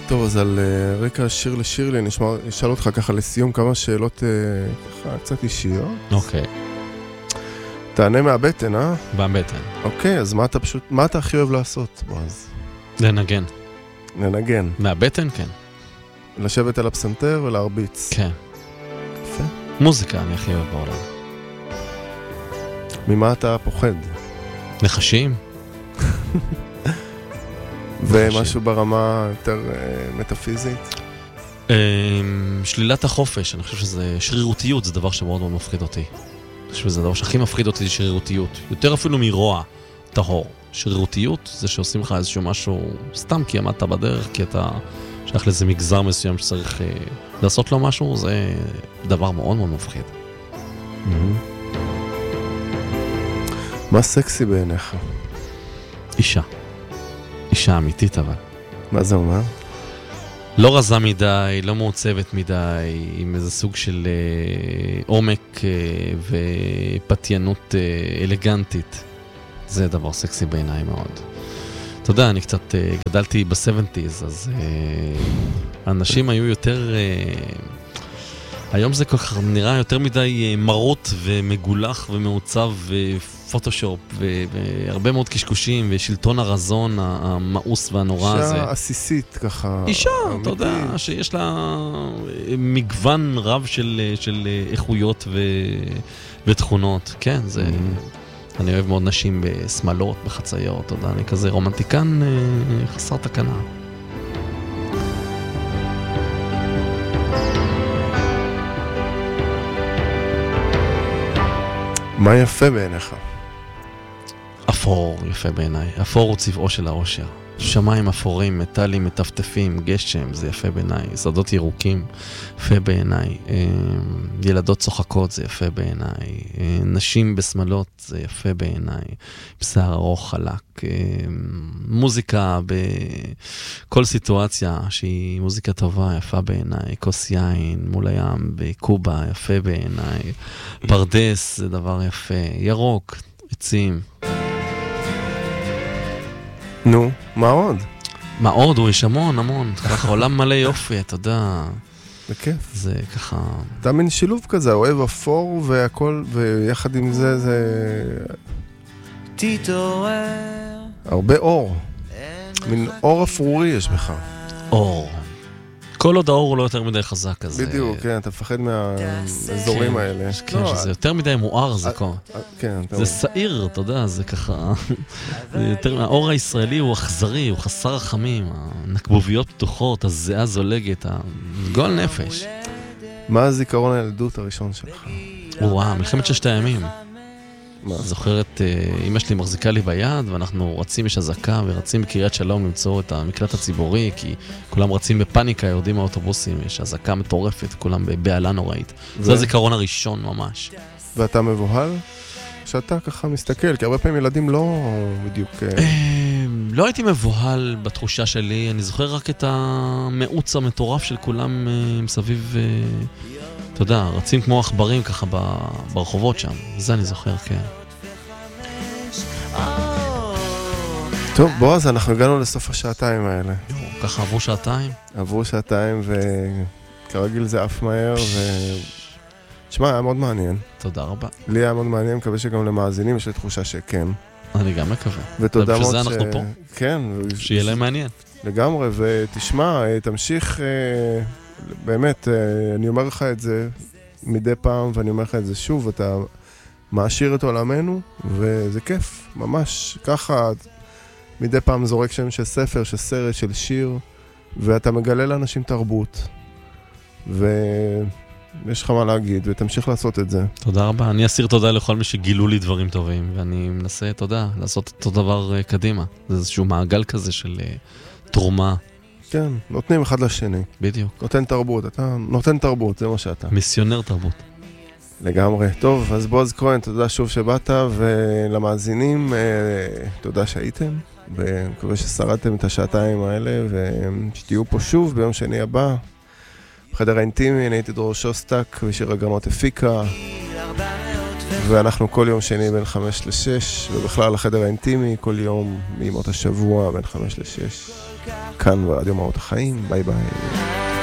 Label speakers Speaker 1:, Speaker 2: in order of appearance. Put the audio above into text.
Speaker 1: טוב, אז על רקע שיר לשירלי, אני אשאל אותך ככה לסיום כמה שאלות ככה קצת אישיות.
Speaker 2: אוקיי.
Speaker 1: תענה מהבטן, אה?
Speaker 2: מהבטן.
Speaker 1: אוקיי, אז מה אתה הכי אוהב לעשות, בועז?
Speaker 2: לנגן.
Speaker 1: לנגן.
Speaker 2: מהבטן, כן.
Speaker 1: לשבת על הפסנתר ולהרביץ.
Speaker 2: כן.
Speaker 1: יפה.
Speaker 2: מוזיקה אני הכי אוהב בעולם.
Speaker 1: ממה אתה פוחד?
Speaker 2: נחשים?
Speaker 1: ומשהו ברמה יותר מטאפיזית?
Speaker 2: שלילת החופש, אני חושב שזה שרירותיות, זה דבר שמאוד מאוד מפחיד אותי. אני חושב שזה הדבר שהכי מפחיד אותי, זה שרירותיות. יותר אפילו מרוע טהור. שרירותיות זה שעושים לך איזשהו משהו סתם כי עמדת בדרך, כי אתה שייך לאיזה מגזר מסוים שצריך לעשות לו משהו, זה דבר מאוד מאוד מפחיד.
Speaker 1: מה סקסי בעיניך?
Speaker 2: אישה. אישה אמיתית אבל.
Speaker 1: מה זה אומר?
Speaker 2: לא רזה מדי, לא מעוצבת מדי, עם איזה סוג של עומק ופתיינות אלגנטית. זה דבר סקסי בעיניי מאוד. אתה יודע, אני קצת גדלתי ב-70s, אז האנשים היו יותר... היום זה כל כך נראה יותר מדי מרות ומגולח ומעוצב ופוטושופ והרבה מאוד קשקושים ושלטון הרזון המאוס והנורא הזה.
Speaker 1: אישה עסיסית ככה.
Speaker 2: אישה, אתה יודע, שיש לה מגוון רב של איכויות ותכונות. כן, זה... אני אוהב מאוד נשים בסמלות, בחצאיות, אתה יודע, אני כזה רומנטיקן חסר תקנה.
Speaker 1: מה יפה בעיניך?
Speaker 2: אפור יפה בעיניי. אפור הוא צבעו של האושר. שמיים אפורים, מטלים, מטפטפים, גשם, זה יפה בעיניי. שדות ירוקים, יפה בעיניי. ילדות צוחקות, זה יפה בעיניי. נשים בסמלות, זה יפה בעיניי. בשיער ארוך חלק. מוזיקה בכל סיטואציה שהיא מוזיקה טובה, יפה בעיניי. כוס יין מול הים בקובה, יפה בעיניי. פרדס, זה דבר יפה. ירוק, עצים.
Speaker 1: נו, מה עוד?
Speaker 2: מה עוד? הוא יש המון. ככה עולם מלא יופי, אתה יודע.
Speaker 1: זה כיף.
Speaker 2: זה ככה...
Speaker 1: אתה מין שילוב כזה, אוהב אפור והכל, ויחד עם זה, הרבה אור. מין אור אפרורי יש בך.
Speaker 2: אור. כל עוד האור הוא לא יותר מדי חזק, אז...
Speaker 1: בדיוק, כן, אתה מפחד מהאזורים האלה.
Speaker 2: כן, שזה יותר מדי מואר, זה כה.
Speaker 1: כן,
Speaker 2: זה סעיר, אתה יודע, זה ככה... האור הישראלי הוא אכזרי, הוא חסר רחמים, הנקבוביות פתוחות, הזיעה זולגת, גועל נפש.
Speaker 1: מה הזיכרון הילדות הראשון שלך?
Speaker 2: וואו, מלחמת ששת הימים. זוכרת, אמא שלי מחזיקה לי ביד, ואנחנו רצים, יש אזעקה, ורצים בקריית שלום למצוא את המקלט הציבורי, כי כולם רצים בפאניקה, יורדים מהאוטובוסים, יש אזעקה מטורפת, כולם בבעלה נוראית. זה הזיכרון הראשון ממש.
Speaker 1: ואתה מבוהל? שאתה ככה מסתכל, כי הרבה פעמים ילדים לא בדיוק...
Speaker 2: לא הייתי מבוהל בתחושה שלי, אני זוכר רק את המאוץ המטורף של כולם מסביב... אתה יודע, רצים כמו עכברים ככה ברחובות שם. זה אני זוכר, כן.
Speaker 1: טוב, בועז, אנחנו הגענו לסוף השעתיים האלה.
Speaker 2: ככה עברו שעתיים?
Speaker 1: עברו שעתיים, וכרגיל זה אף מהר, תשמע, היה מאוד מעניין.
Speaker 2: תודה רבה.
Speaker 1: לי היה מאוד מעניין, מקווה שגם למאזינים יש לי תחושה שכן.
Speaker 2: אני גם מקווה.
Speaker 1: ותודה מאוד
Speaker 2: בשביל זה אנחנו פה.
Speaker 1: כן.
Speaker 2: שיהיה להם מעניין.
Speaker 1: לגמרי, ותשמע, תמשיך... באמת, אני אומר לך את זה מדי פעם, ואני אומר לך את זה שוב, אתה מעשיר את עולמנו, וזה כיף, ממש. ככה, מדי פעם זורק שם של ספר, של סרט, של שיר, ואתה מגלה לאנשים תרבות, ויש לך מה להגיד, ותמשיך לעשות את זה.
Speaker 2: תודה רבה. אני אסיר תודה לכל מי שגילו לי דברים טובים, ואני מנסה, תודה, לעשות אותו דבר קדימה. זה איזשהו מעגל כזה של תרומה.
Speaker 1: כן, נותנים אחד לשני.
Speaker 2: בדיוק.
Speaker 1: נותן תרבות, אתה נותן תרבות, זה מה שאתה.
Speaker 2: מיסיונר תרבות.
Speaker 1: לגמרי. טוב, אז בועז כהן, תודה שוב שבאת, ולמאזינים, תודה שהייתם, ומקווה ששרדתם את השעתיים האלה, ושתהיו פה שוב ביום שני הבא. בחדר האינטימי, אני הייתי דרור שוסטק, ושיר הגרנות הפיקה, ואנחנו כל יום שני בין 5 ל-6, ובכלל החדר האינטימי, כל יום מימות השבוע בין 5 ל-6. כאן ברדיו מהות החיים, ביי ביי.